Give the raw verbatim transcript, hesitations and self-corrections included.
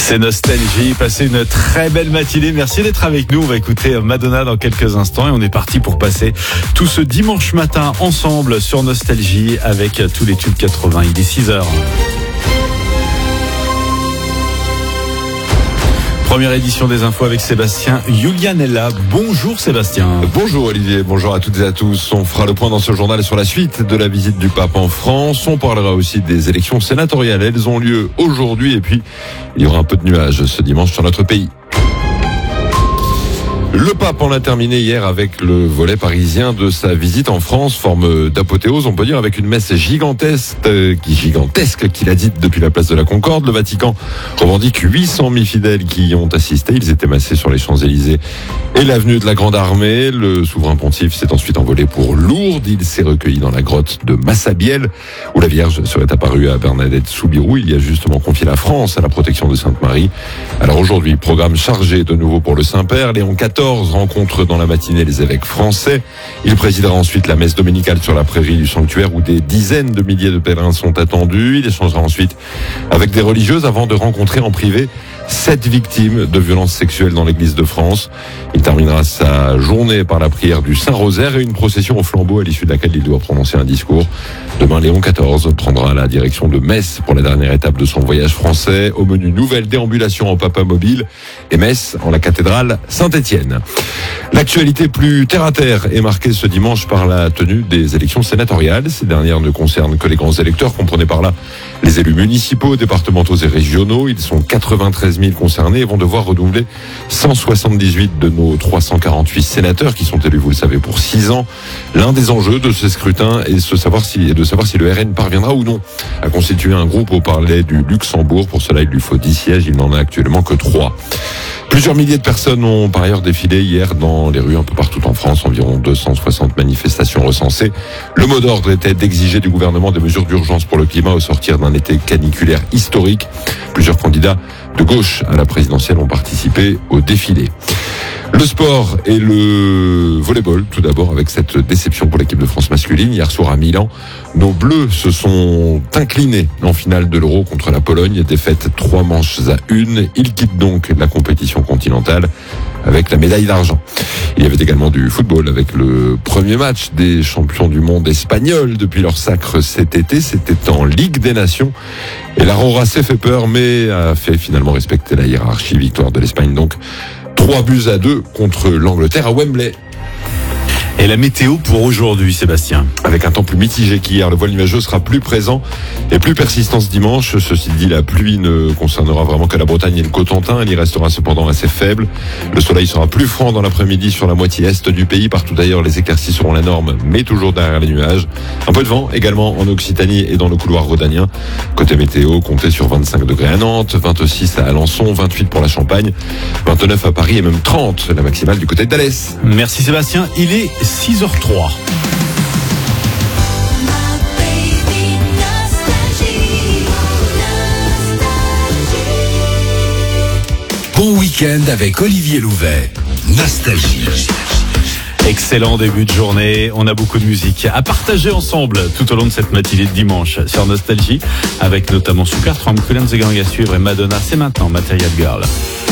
C'est Nostalgie, passez une très belle matinée, merci d'être avec nous, on va écouter Madonna dans quelques instants et on est parti pour passer tout ce dimanche matin ensemble sur Nostalgie avec tous les tubes quatre-vingts, il est six heures. Première édition des infos avec Sébastien Julianella. Bonjour Sébastien. Bonjour Olivier, bonjour à toutes et à tous. On fera le point dans ce journal sur la suite de la visite du pape en France. On parlera aussi des élections sénatoriales. Elles ont lieu aujourd'hui et puis il y aura un peu de nuages ce dimanche sur notre pays. Le pape en a terminé hier avec le volet parisien de sa visite en France, forme d'apothéose, on peut dire, avec une messe gigantesque, euh, gigantesque qu'il a dite depuis la place de la Concorde. Le Vatican revendique huit cent mille fidèles qui y ont assisté. Ils étaient massés sur les Champs-Élysées et l'avenue de la Grande Armée. Le souverain pontife s'est ensuite envolé pour Lourdes. Il s'est recueilli dans la grotte de Massabielle, où la Vierge serait apparue à Bernadette Soubirous. Il y a justement confié la France à la protection de Sainte-Marie. Alors aujourd'hui, programme chargé de nouveau pour le Saint-Père. Léon quatorze rencontre dans la matinée les évêques français. Il présidera ensuite la messe dominicale sur la prairie du sanctuaire où des dizaines de milliers de pèlerins sont attendus. Il échangera ensuite avec des religieuses avant de rencontrer en privé sept victimes de violences sexuelles dans l'église de France. Il terminera sa journée par la prière du Saint-Rosaire et une procession au flambeau à l'issue de laquelle il doit prononcer un discours. Demain, Léon quatorze prendra la direction de Metz pour la dernière étape de son voyage français. Au menu, nouvelle déambulation en papa mobile et Metz en la cathédrale Saint-Étienne. L'actualité plus terre à terre est marquée ce dimanche par la tenue des élections sénatoriales. Ces dernières ne concernent que les grands électeurs, comprenez par là les élus municipaux, départementaux et régionaux. Ils sont quatre-vingt-treize mille concernés et vont devoir renouveler cent soixante-dix-huit de nos trois cent quarante-huit sénateurs qui sont élus, vous le savez, pour six ans. L'un des enjeux de ce scrutin est de savoir si, de savoir si le R N parviendra ou non à constituer un groupe au Palais du Luxembourg. Pour cela, il lui faut dix sièges. Il n'en a actuellement que trois. Plusieurs milliers de personnes ont par ailleurs défilé hier dans les rues un peu partout en France. Environ deux cent soixante manifestations recensées. Le mot d'ordre était d'exiger du gouvernement des mesures d'urgence pour le climat au sortir d'un été caniculaire historique. Plusieurs candidats de gauche à la présidentielle ont participé au défilé. Le sport et le volleyball, tout d'abord, avec cette déception pour l'équipe de France masculine. Hier soir à Milan, nos Bleus se sont inclinés en finale de l'Euro contre la Pologne. Défaite trois manches à une. Ils quittent donc la compétition continentale avec la médaille d'argent. Il y avait également du football avec le premier match des champions du monde espagnols depuis leur sacre cet été. C'était en Ligue des Nations. Et la Roracé fait peur, mais a fait finalement respecter la hiérarchie. Victoire de l'Espagne donc. trois buts à deux contre l'Angleterre à Wembley. Et la météo pour aujourd'hui, Sébastien? Avec un temps plus mitigé qu'hier, le voile nuageux sera plus présent et plus persistant ce dimanche. Ceci dit, la pluie ne concernera vraiment que la Bretagne et le Cotentin. Elle y restera cependant assez faible. Le soleil sera plus franc dans l'après-midi sur la moitié est du pays. Partout d'ailleurs, les éclaircies seront la norme, mais toujours derrière les nuages. Un peu de vent également en Occitanie et dans le couloir rhodanien. Côté météo, comptez sur vingt-cinq degrés à Nantes, vingt-six à Alençon, vingt-huit pour la Champagne, vingt-neuf à Paris et même trente, la maximale du côté d'Alès. Merci Sébastien, il est six heures trois. Bon week-end avec Olivier Louvet. Nostalgie. Excellent début de journée, on a beaucoup de musique à partager ensemble tout au long de cette matinée de dimanche sur Nostalgie, avec notamment Supertramp, Cool and the Gang à suivre et Madonna, c'est maintenant Material Girl.